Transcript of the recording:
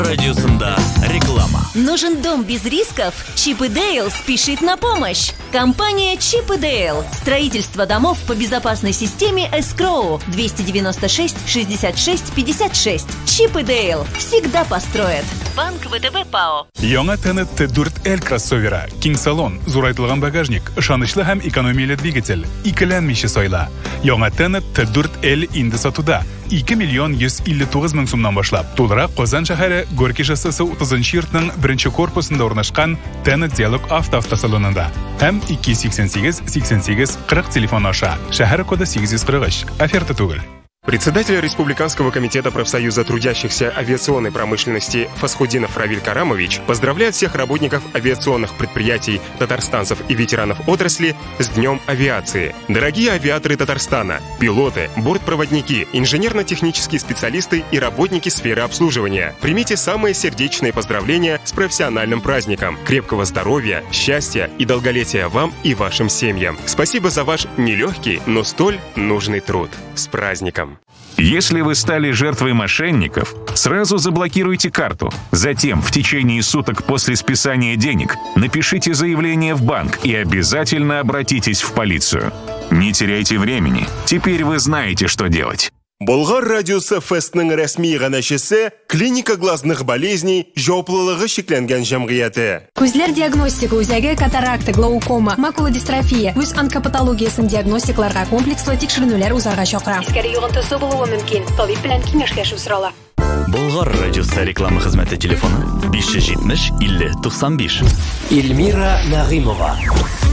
Радиосында реклама. Нужен дом без рисков? Чип и Дейл спешит на помощь. Компания Чип и Дейл. Строительство домов по безопасной системе Escrow. 296 66 56. Чип и Дейл всегда построят. Банк ВТБ ПАО. Яңа Тенет T4L кроссовері. King Salon, зурайтылған багажник, ышанычлы һәм экономияле двигатель. Икеләнмичә сайла. Яңа Тенет T4L инде сатуда. 2 миллион 159 мең сумнан башлап. Тулырак Казан шәһәре Горький шоссесі 30-нчы йортның 1-нче корпусында урнашкан Тенет Диалог автосалонында. Һәм 288-88-40 телефон аша. Шәһәр коды 843. Оферта түгел. Председатель Республиканского комитета профсоюза трудящихся авиационной промышленности Фасхудинов Равиль Карамович поздравляет всех работников авиационных предприятий, татарстанцев и ветеранов отрасли с Днем авиации. Дорогие авиаторы Татарстана, пилоты, бортпроводники, инженерно-технические специалисты и работники сферы обслуживания, примите самые сердечные поздравления с профессиональным праздником. Крепкого здоровья, счастья и долголетия вам и вашим семьям. Спасибо за ваш нелегкий, но столь нужный труд. С праздником! Если вы стали жертвой мошенников, сразу заблокируйте карту. Затем, в течение суток после списания денег, напишите заявление в банк и обязательно обратитесь в полицию. Не теряйте времени. Теперь вы знаете, что делать. Болгар радиосы фестның рәсми гамәлчесе клиника глазных болезней җаваплылыгы шикләнгән җәмгыяте. Күзләр диагностика үзәге катаракта, глаукома, макулодистрофия, үз онкопатологиясын диагностикларга комплекслы тикшеренүләр узарга чакыра. Искәре йогынтысы булуы мөмкин. Табиб белән киңәшләшү сорала. Болгар радиосы реклама хезмәте телефоны 570 50 95. Эльмира Нагимова.